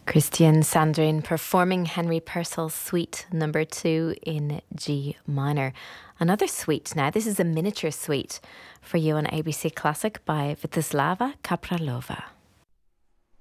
Christian Sandrin performing Henry Purcell's Suite number 2 in G minor. Another suite now. This is a miniature suite for you on ABC Classic by Vyacheslava Kapralova.